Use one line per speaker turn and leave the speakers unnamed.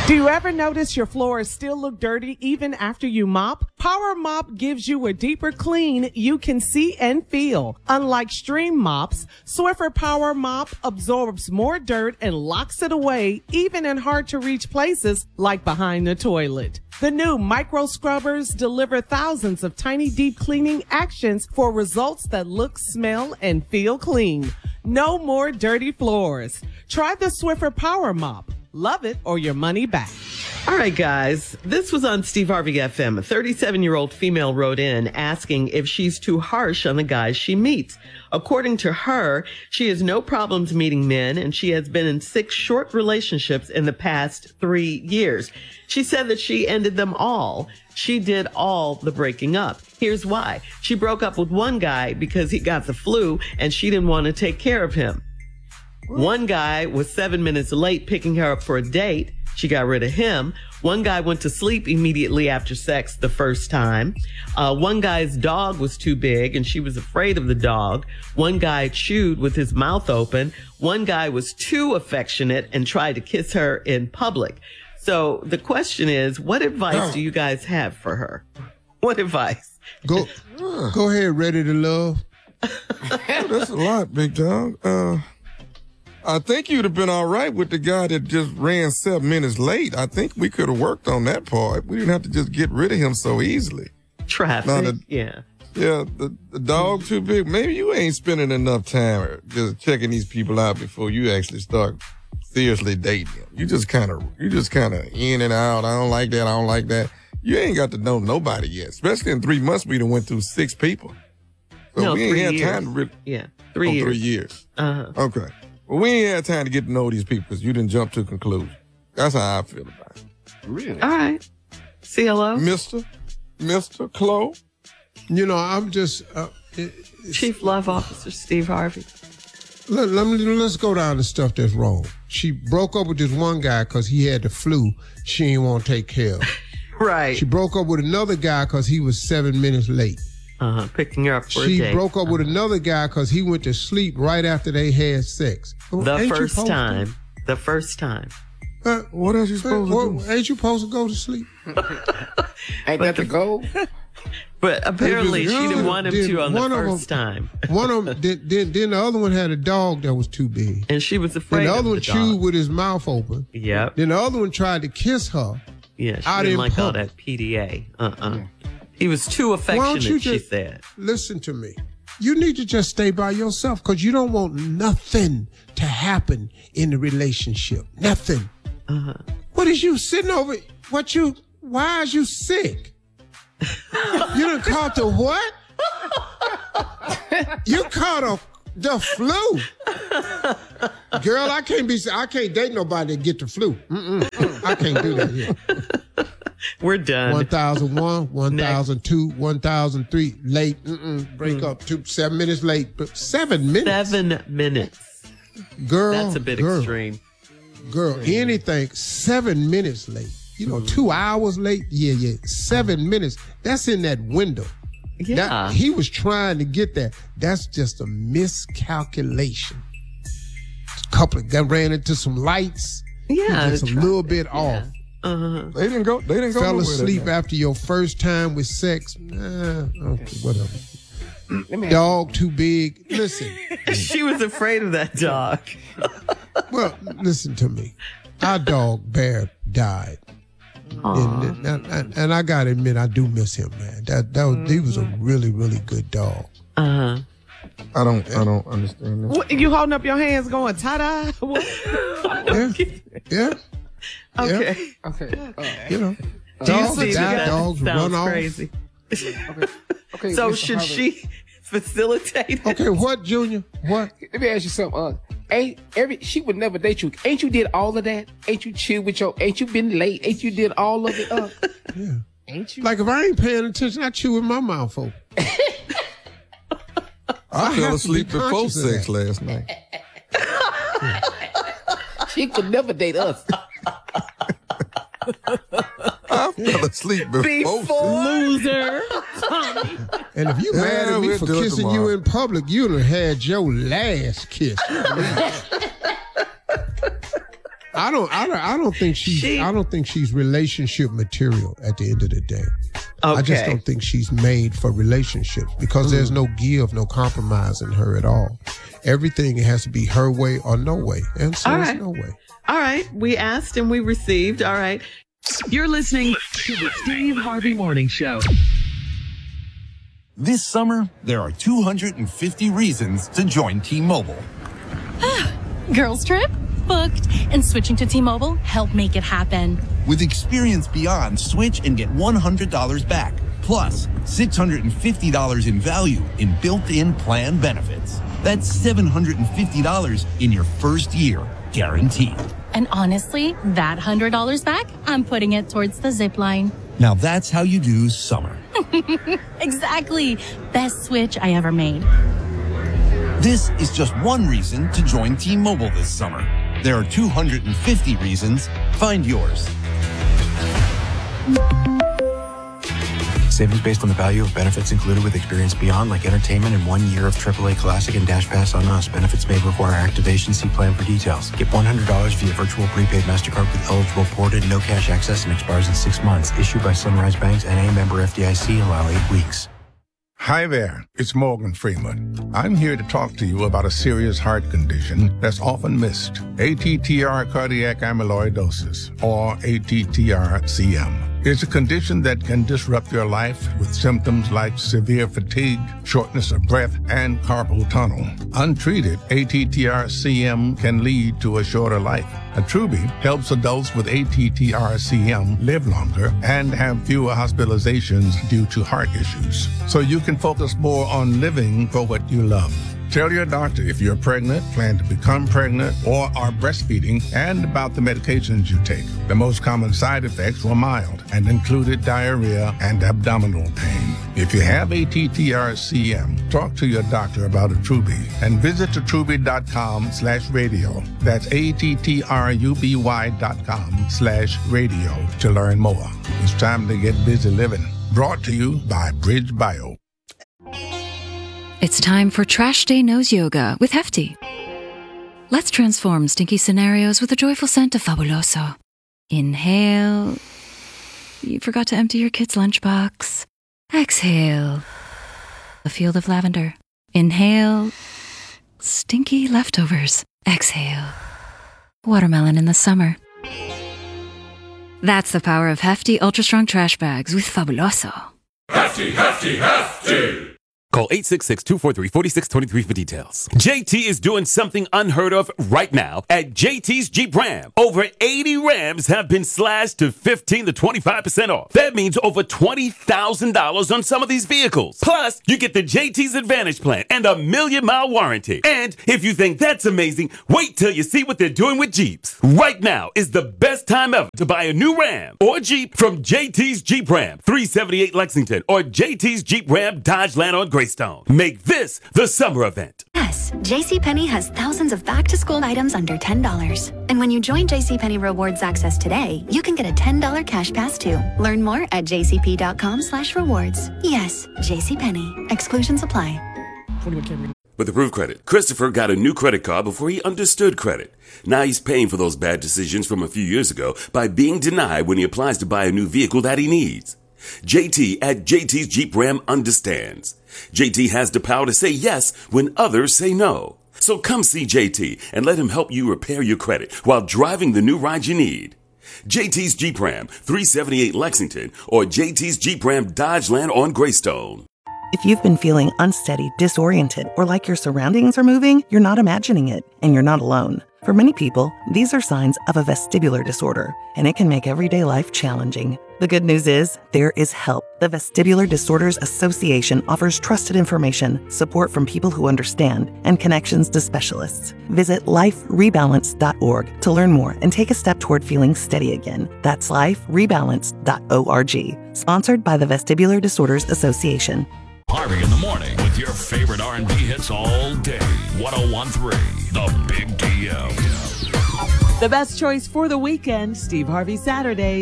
Do you ever notice your floors still look dirty even after you mop? Power Mop gives you a deeper clean you can see and feel. Unlike stream mops, Swiffer Power Mop absorbs more dirt and locks it away even in hard to reach places like behind the toilet. The new micro scrubbers deliver thousands of tiny deep cleaning actions for results that look, smell, and feel clean. No more dirty floors. Try the Swiffer Power Mop. Love it or your money back.
All right, guys, this was on Steve Harvey FM. A 37-year-old female wrote in asking if she's too harsh on the guys she meets. According to her, she has no problems meeting men, and she has been in 6 short relationships in the past 3 years. She said that she ended them all. She did all the breaking up. Here's why. She broke up with one guy because he got the flu, and she didn't want to take care of him. One guy was 7 minutes late picking her up for a date. She got rid of him. One guy went to sleep immediately after sex the first time. One guy's dog was too big and she was afraid of the dog. One guy chewed with his mouth open. One guy was too affectionate and tried to kiss her in public. So the question is, what advice do you guys have for her? What advice?
Go ahead, Ready to Love.
That's a lot, big dog. I think you'd have been all right with the guy that just ran 7 minutes late. I think we could have worked on that part. We didn't have to just get rid of him so easily.
Traffic, yeah.
Yeah, the dog too big. Maybe you ain't spending enough time just checking these people out before you actually start seriously dating them. You just kind of in and out. I don't like that. I don't like that. You ain't got to know nobody yet. Especially in 3 months, we done went through 6 people. So we ain't had time to really.
Yeah, 3 years.
3 years.
Uh-huh.
Okay. Well, we ain't had time to get to know these people because you didn't jump to conclusions. That's how I feel about it.
Really? All right. CLO?
Mr. Chloe?
You know, I'm just...
Chief Love Officer Steve Harvey.
Let's go down to stuff that's wrong. She broke up with this one guy because he had the flu. She didn't want to take care of.
Right.
She broke up with another guy because he was 7 minutes late.
Picking her up for a
date. She
broke
up with another guy because he went to sleep right after they had sex.
The first time.
What else you supposed to do?
Ain't you supposed to go to sleep?
Ain't that the goal?
But apparently she didn't want him to on the first time.
One of them, then the other one had a dog that was too big.
And she was afraid
of the
dog.
other one chewed with his mouth open.
Yep.
Then the other one tried to kiss her.
Yeah, she didn't like all that PDA. Yeah. He was too affectionate, she said.
Listen to me. You need to just stay by yourself because you don't want nothing to happen in the relationship. Nothing. What is you sitting over? Why is you sick? You done caught the what? You caught the flu. Girl, I can't date nobody that get the flu. I can't do that here.
We're done.
1001, 1002, 1003, late. Break up. 7 minutes late. But 7 minutes.
7 minutes.
Girl.
That's a bit extreme.
Girl, anything 7 minutes late. 2 hours late. Yeah. 7 minutes. That's in that window.
Yeah.
He was trying to get there. That's just a miscalculation. Couple ran into some lights.
Yeah.
Just a little bit off.
They didn't go.
Fell asleep after your first time with sex. Okay, whatever. Dog too big. Listen.
She was afraid of that dog.
Well, listen to me. Our dog Bear died, and I gotta admit I do miss him, man. He was a really, really good dog.
I don't understand this.
What, you holding up your hands going ta-da?
Yeah.
Okay.
Yeah.
Okay.
Dogs run off.
Crazy.
Okay.
So
Mr.
should
Harvey.
she facilitate it?
Okay, what, Junior? What?
Let me ask you something. She would never date you. Ain't you did all of that? Ain't you chilled with ain't you been late? Ain't you did all of it?
Yeah.
Ain't you?
Like if I ain't paying attention, I chew with my mouth open.
I fell asleep before sex last night.
She could never date us.
I fell asleep before
loser.
And if you mad at me for kissing you in public, you'd have had your last kiss. I don't think she's relationship material at the end of the day.
Okay.
I just don't think she's made for relationships because there's no give, no compromise in her at all. Everything has to be her way or no way. And so it's no way.
All right. We asked and we received. All right. You're listening to the Steve Harvey Morning Show.
This summer, there are 250 reasons to join T-Mobile.
Girls trip? Booked. And switching to T-Mobile helped make it happen.
With Experience Beyond, switch and get $100 back. Plus, $650 in value in built-in plan benefits. That's $750 in your first year, guaranteed.
And honestly, that $100 back, I'm putting it towards the zip line.
Now that's how you do summer.
Exactly. Best switch I ever made.
This is just one reason to join T-Mobile this summer. There are 250 reasons. Find yours.
Savings based on the value of benefits included with Experience Beyond, like entertainment and 1 year of AAA Classic and Dash Pass on us. Benefits may require activation. See plan for details. Get $100 via virtual prepaid MasterCard with eligible ported, no cash access, and expires in 6 months. Issued by Sunrise Banks, N.A. member FDIC. Allow 8 weeks.
Hi there, it's Morgan Freeman. I'm here to talk to you about a serious heart condition that's often missed. ATTR cardiac amyloidosis, or ATTR-CM. It's a condition that can disrupt your life with symptoms like severe fatigue, shortness of breath, and carpal tunnel. Untreated, ATTR-CM can lead to a shorter life. Attruby helps adults with ATTR-CM live longer and have fewer hospitalizations due to heart issues. So you can focus more on living for what you love. Tell your doctor if you're pregnant, plan to become pregnant, or are breastfeeding, and about the medications you take. The most common side effects were mild and included diarrhea and abdominal pain. If you have ATTR-CM, talk to your doctor about Attruby and visit attruby.com/radio. That's ATTRUBY.com/radio to learn more. It's time to get busy living. Brought to you by Bridge Bio.
It's time for Trash Day Nose Yoga with Hefty. Let's transform stinky scenarios with a joyful scent of Fabuloso. Inhale. You forgot to empty your kid's lunchbox. Exhale. A field of lavender. Inhale. Stinky leftovers. Exhale. Watermelon in the summer. That's the power of Hefty Ultra Strong Trash Bags with Fabuloso.
Hefty, Hefty, Hefty!
Call 866-243-4623 for details. JT is doing something unheard of right now at JT's Jeep Ram. Over 80 Rams have been slashed to 15 to 25% off. That means over $20,000 on some of these vehicles. Plus, you get the JT's Advantage Plan and a 1,000,000-mile warranty. And if you think that's amazing, wait till you see what they're doing with Jeeps. Right now is the best time ever to buy a new Ram or Jeep from JT's Jeep Ram, 378 Lexington, or JT's Jeep Ram Dodgeland on Greystone. Make this the summer event.
Yes, JCPenney has thousands of back-to-school items under $10. And when you join JCPenney Rewards Access today, you can get a $10 cash pass too. Learn more at jcp.com/rewards. Yes, JCPenney. Exclusions apply.
With Approved Credit, Christopher got a new credit card before he understood credit. Now he's paying for those bad decisions from a few years ago by being denied when he applies to buy a new vehicle that he needs. JT at JT's Jeep Ram understands. JT has the power to say yes when others say no. So come see JT and let him help you repair your credit while driving the new ride you need. JT's Jeep Ram, 378 Lexington, or JT's Jeep Ram Dodgeland on Greystone.
If you've been feeling unsteady, disoriented, or like your surroundings are moving, you're not imagining it, and you're not alone. For many people, these are signs of a vestibular disorder, and it can make everyday life challenging. The good news is, there is help. The Vestibular Disorders Association offers trusted information, support from people who understand, and connections to specialists. Visit liferebalance.org to learn more and take a step toward feeling steady again. That's liferebalance.org. Sponsored by the Vestibular Disorders Association.
Harvey in the morning with your favorite R&B hits all day. 101.3, The Big Deal.
The best choice for the weekend, Steve Harvey Saturdays.